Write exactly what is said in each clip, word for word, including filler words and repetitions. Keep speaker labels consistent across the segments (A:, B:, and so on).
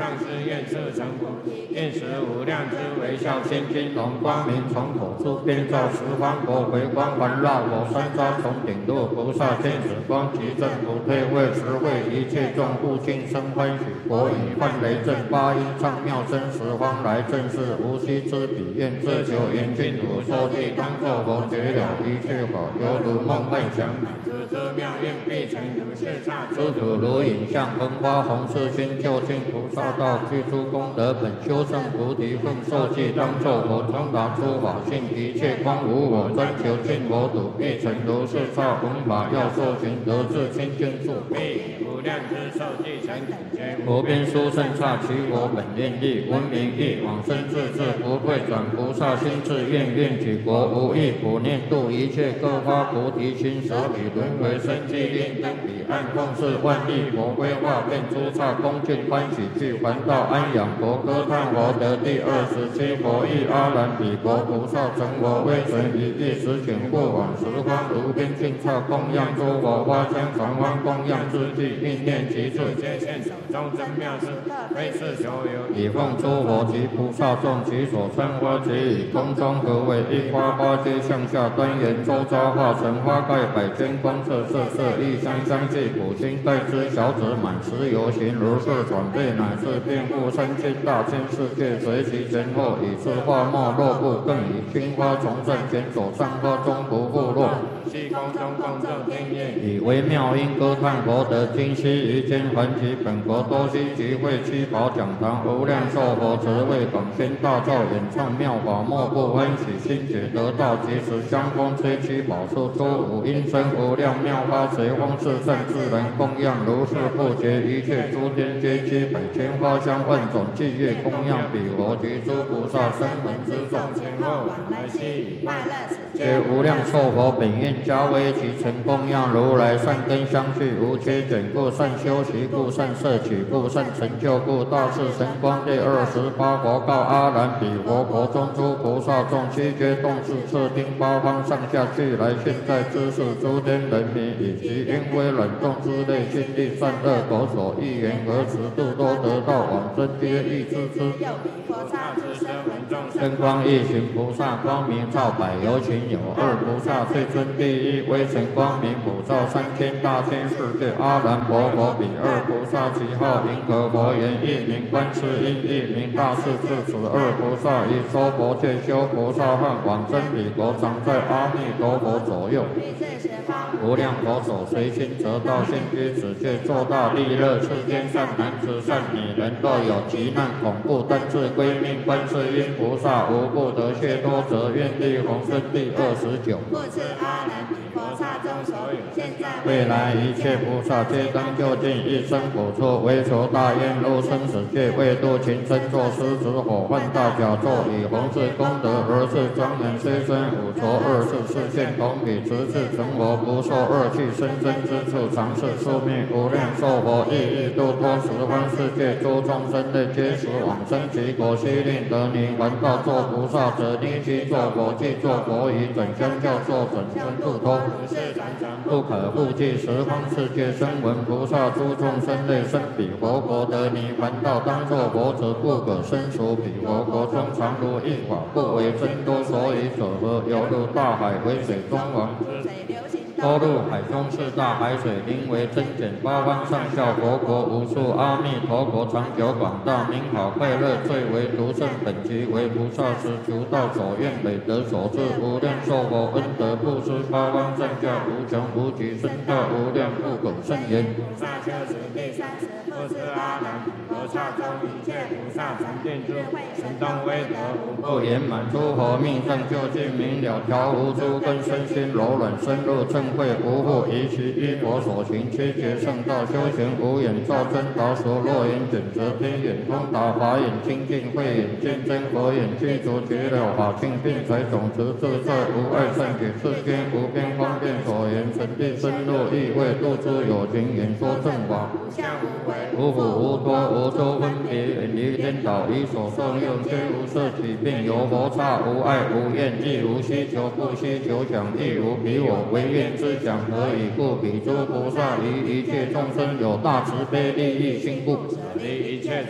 A: 上师愿设成菩提，愿使无量之微笑千金龙光明从口出，遍照十方国回光环绕我三匝从顶入菩萨见此光，即正不退位实会一切众护尽生欢喜，国语幻雷震八音唱妙声十方来正是无息之彼愿自求严净土受地当作佛觉了一切法，犹如梦幻想乃至这妙愿必成如是刹诸土如影像风花红世心究竟菩萨道具诸功德本修圣菩提奉受记当作佛通达诸法性一切光无我专求尽佛土必成如是刹弘法要受寻得至清净处必无量之受记成等觉无边殊胜刹其我本愿力闻名义往生自治不会转菩萨心志愿愿举国无异普念度一切各发菩提心舍彼轮回生机令登彼岸奉事万亿佛规划变诸刹恭敬欢喜具还道安养佛歌叹佛得第二十七佛意阿难彼国菩萨成佛威神一意实显过往十方如边净刹供养诸佛花香常欢供养之际应念其处皆现手中真妙事非是所有以奉诸佛及菩萨众其所参花及以空中何为一花花皆向下端严周遭化成花盖百千光色色色异香香气普心盖之小子满持游行如是转变乃至遍覆三千大千世界随其前后以次化末落不更以青花重胜前所上花中不复落虚空中共振天乐以微妙音歌叹佛得今昔于间还其本国多悉集会七宝讲堂无量寿佛慈为广宣大造演唱妙法莫不欢喜心解得道即时相逢吹七宝树诸五音声无量妙花随风四散自然供养如是不绝一切诸天皆七百千花香万种伎乐供养彼佛及诸菩萨声闻之众前后往来悉以快乐皆无量寿佛本愿加为其成供养如来善根相续无缺减故善修习故善摄取故善成就故大士神光第二十八佛告阿难彼佛国中诸菩萨众悉皆动是次听八方上下俱来现在知识诸天人民以及因为冷冻之类心力善恶口所欲言和尺度都得到往生皆欲知之菩萨之身闻众生光一行菩萨光明照百有情有二菩萨最尊第一微尘光明普照三千大千世界阿难佛佛彼二菩萨其号银河佛言一名观世音一名大势至此二菩萨以说佛戒修菩萨汉往生彼国常在阿弥陀佛左右无量佛手随心得道现居此界作大利乐世间善男子善女人若有急难恐怖但自归命观世音菩萨无不得解脱者愿力宏生第二十九故此阿难彼菩萨众所有现在未来一切菩萨皆当就近一生补处为求大愿入生死界为度情身作狮子火犯大甲座以弘誓功德而是庄严虽身五浊二世世现同彼直至成佛不受恶趣生真之处常是宿命无量寿佛亦欲度脱十方世界诸众生类皆时往生其国悉令得泥还道作菩萨者令其作佛即作佛以准相教作准身度脱不可复计十方世界声闻菩萨诸众生类生彼佛国得泥还道当作佛者不可生属彼佛国中常如一法不为真多所以者何犹如大海为水中王多入海中四大海水名为增减八方上下佛国无数阿弥陀国长久广大名好快乐最为独胜本集为菩萨时求道所愿美德所致无量寿佛恩德布施八方上下无穷无极深大无量不可胜言菩萨修持第三十不知阿难菩萨中一切菩萨成定智慧神通威德无不圆满诸佛命正究竟明了调无诸根身心柔软深入正会无不以其依佛所行七劫圣道修行无眼照真导所若眼准则天眼通达法眼清净慧眼见真佛眼具足绝了法性并财种子自在无碍善解世间无边方便所言神地深入意味度诸有情演说正法无相无为无苦无多无周分别远离颠倒以所受用虽无色起并有佛刹无爱无怨亦无希求不希求想亦无彼我唯愿之想何以故彼诸菩萨于一切众生有大慈悲利益心故舍离一切执着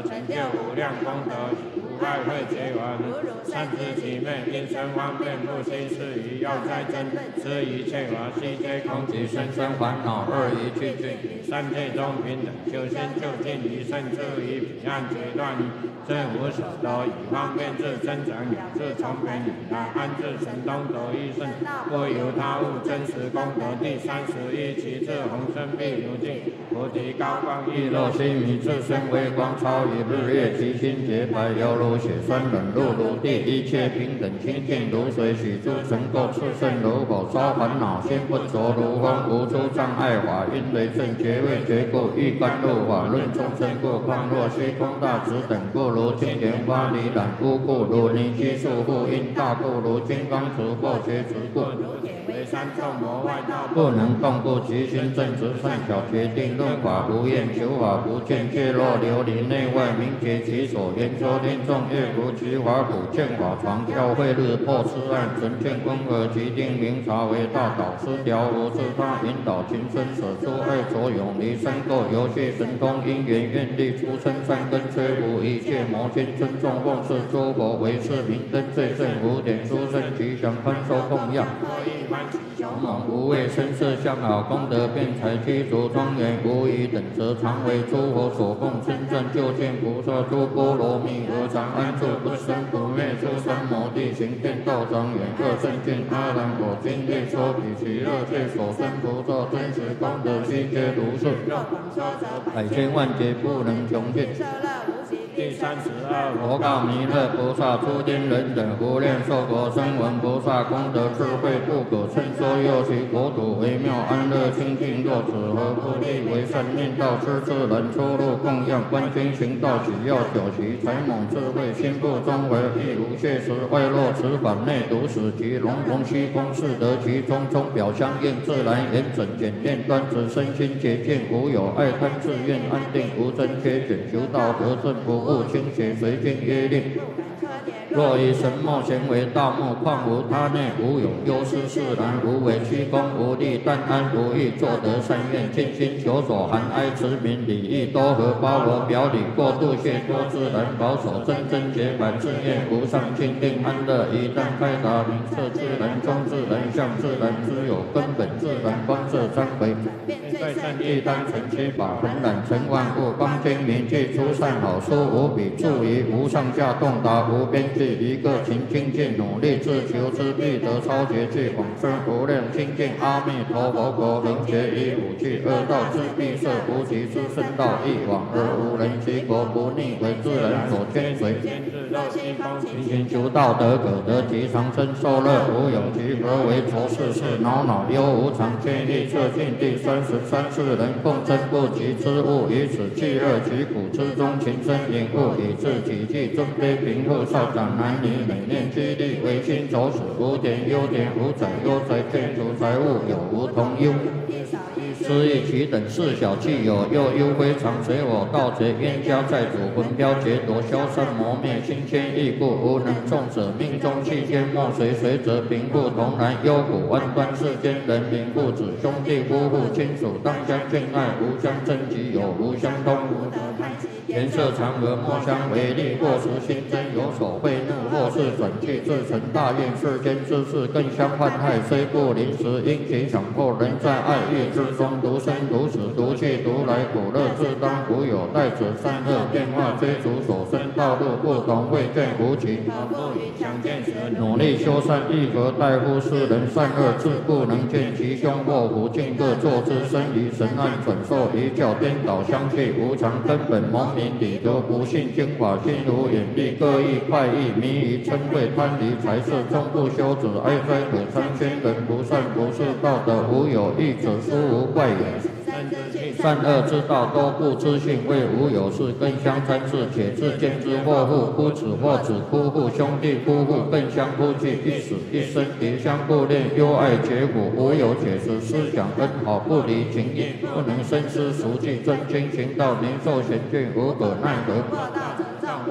A: 成就无量功德，无外慧结完，善知其昧，因身方便不息，是以要在真，是一切法悉皆空，即生生烦恼二一去尽，三界中平等，修心就近，一生至于彼岸决断，真无所得，以方便智增长养智从偏以来，安置神通得一胜，不由他物，真实功德第三十一，其智宏深必如镜，菩提高光亦若须弥，自身微光超于日月，其心洁白犹如血酸冷露如地，一切平等清净如水，许诸尘垢炽盛如火烧烦恼心不着如风，无诸障碍法因为正觉未觉故，欲甘露法论众生故，况若虚空大直等故，如青莲花离染污故，如泥须束缚因大故，如金刚杵破觉执故，为三众魔外道不能动故，其心正直善巧决定论法无厌，求法不见，却若琉璃内外明觉其所言说听众乐如其法普见法床教会日破痴暗纯见温和其定明察为大导师调无自他引导情深舍诸爱所永离身垢游戏神通因缘愿力出生善根摧伏一切魔心尊重奉事诸佛为是明灯最胜无点殊胜吉祥宽收供养勇猛无畏身色相好功德辩才具足庄严无疑等则常为诸佛所供称赞究竟菩萨诸波罗蜜何常安住不生不灭诸三摩地行遍道庄严各圣境阿难我今略说彼其乐最所生菩萨真实功德悉皆如是百千万劫不能穷尽。第三十二，佛告弥勒菩萨：诸天人等无量寿国声闻菩萨功德智慧不可称说，又其国土微妙安乐清净。若此何不立为善念道，施自然出入供养观经行道，只要九习才猛智慧心不中为亦无谢时，外落此法内独使其隆隆虚空是得其中中表相应自然严整简练端直身心洁净无有爱贪自愿安定无真缺卷求道得正不误清邪随经约令。若以神墨咸为道目，况无他内无有忧思释然，无为虚空无力，但安无欲，作得善愿，尽心求所含哀慈悯礼义多合，包罗表里，过度谢多自然，保守真真洁白，自愿无上清定安乐，一旦开达明彻自然中自然相自然之有根本自然光色三回，在善业单纯七法，恒染成万物，光精明具出善好书，无比注于无上下洞达无边际。一个勤精进努力自求之必得超绝具广深无量清净阿弥陀佛国能觉以五具恶道之必设无极之圣道一往而无人其国不逆为自然所牵随勤勤求道德可得其长生受乐无有其何为愁事事恼恼忧无常见意测尽第三十三世人共争不及之物以此气乐其苦之中情深隐物以致己计尊卑贫富少长男女每念激励为心走死无点优点无载优载建筑财物有无同忧失意其等事小气有又忧非常随我盗贼冤家债主魂飘劫夺消散磨灭心牵意故无能众者命中气间莫随随则贫富同然忧苦万端世间人民父子兄弟夫妇亲属当相敬爱无相争己有无相通颜色常和莫相为利过时心真有所会怒若是转去自成大愿世间之事更相患害虽不临时因其强迫人在爱欲之中独生独死独去独来苦乐自当无有待者善恶变化追逐所生道路不同未见无期努力修善亦何待乎世人善恶自不能见其凶祸福尽各作之身于神暗转受一教颠倒相续无常根本蒙民理得不信经法心如眼力各异快意迷于嗔恚贪离财色终不修止哀哉可参宣人不善不是道德无有义者殊无怪也善恶之道都不知性为无有事更相参事且自见之祸父夫子或子夫妇兄弟夫妇更相夫妻一死一生敌相不恋忧爱结果无有解释思想恩好不离情义不能深思熟记真经行道年受贤眷无可奈何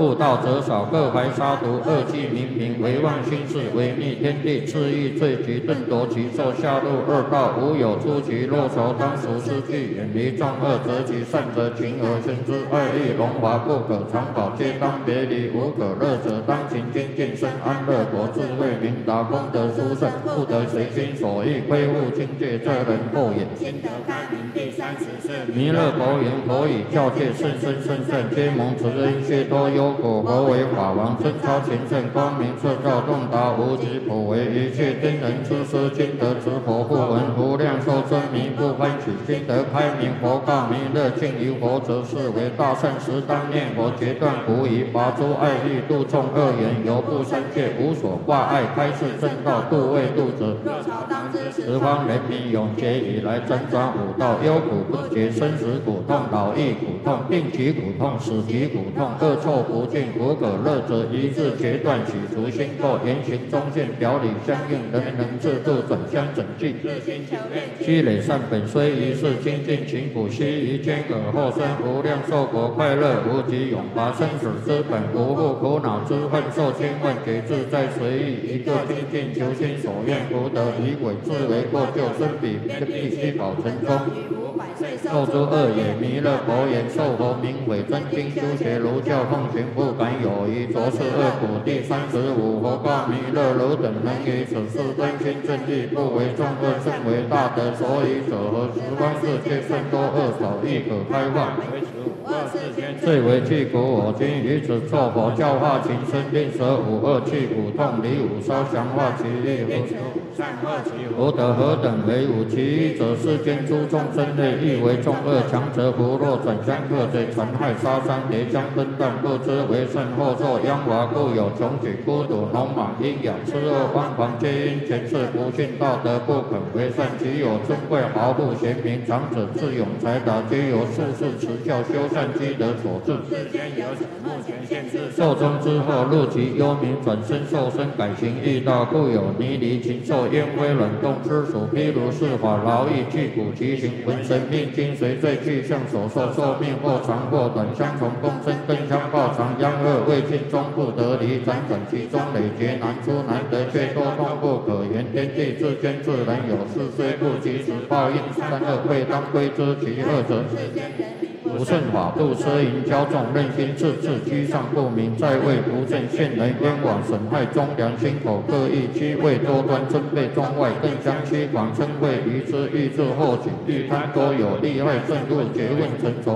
A: 不道则少，各怀杀毒，恶计冥冥，唯忘心事，违逆天地，恣意罪极，顿夺其寿，下入恶道，无有出其若愁，当属失去，远离众恶，择其善者，情而生之，爱欲荣华不可长保，皆当别离，无可乐者，当勤精进，生安乐果，智慧明达，功德殊胜，不得随心所欲，亏误境界，这人后也。
B: 心得开明，第三十四
A: 弥勒佛言：佛以教戒甚深甚善，皆蒙慈恩，皆多忧苦。佛为法王，真超前圣，光明彻照，洞达无极，普为一切天人之师。今得持佛护闻，无量寿真迷不欢喜。今得开明，佛告弥勒：敬于佛者，是为大圣时，当念佛，决断狐疑，拔诸爱欲，度众恶缘，犹不三界，无所挂碍，开示正道，度未度者。
B: 若朝当知
A: 十方人民永劫以来，辗转五道，忧苦不绝，生死苦痛，老易苦痛，病疾苦痛，死疾苦痛，恶臭不净，无可乐者，一日决断，洗除心垢，言行中现，表里相应，人人自度，转相整净。
B: 日心求愿，
A: 积累善本，虽一世精进勤苦，须臾间尔后生无量寿国，快乐无极，永拔生死之本，无复苦恼之患，受千万劫自在随意，一个精进求心所愿，福德以鬼自为过救，生彼必须保成中。受诸恶也，弥勒佛言：受佛名为真经，修学儒教，奉行不敢有疑，着是恶苦。第三十五，佛告弥勒：汝等能于此事真心正义，不为众恶，甚为大德。所以者何？十方世界甚多恶少，亦可开化。最为去苦，我今于此作佛，教化情深，令舍五恶去苦痛，离五烧，降化其意。福德何等为五？其一者，世间诸众生类，亦为众恶，强者福若转相克罪，残害杀伤，叠将分断，不知为甚，后受殃华，故有穷举、孤独、聋盲、阴阳、痴恶、妄狂，皆因前世不信道德，不肯为善。其有尊贵、豪富、贤明、长者、智勇、才达，皆由术士持教修善积德所致。
B: 世间有此目前现世，
A: 寿终之后，入其幽冥，转身受身，改行异道，故有泥离、禽兽、烟灰、冷冻之属。譬如是法，劳役去苦，其行浑神命经随罪去向所受，寿命或长或短，相从共生，更相报长，殃恶未尽，终不得离。辗转其中，累劫难出，难得却多痛不可言。天地之间，自然有事，虽不及时报应，善恶未当归之。其恶者，不顺法度，奢淫骄纵，任心自治，居上不明，在位不正，陷人冤枉，损害忠良，心口各异，欺位多端，尊卑中外，更相欺广，称谓愚痴，欲自后己，欲贪多有，利害甚入，诘问成仇。